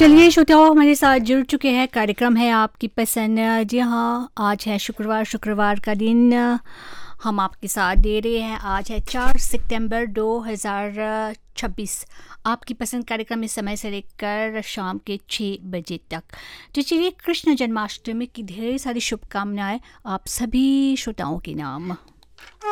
चलिए श्रोताओ हमारे साथ जुड़ चुके हैं। कार्यक्रम है आपकी पसंद। जी हाँ, आज है शुक्रवार का दिन। हम आपके साथ दे रहे हैं। आज है 4 सितंबर 2026। आपकी पसंद कार्यक्रम इस समय से लेकर शाम के 6 बजे तक। तो चलिए, कृष्ण जन्माष्टमी की ढेर सारी शुभकामनाएं आप सभी श्रोताओं के नाम।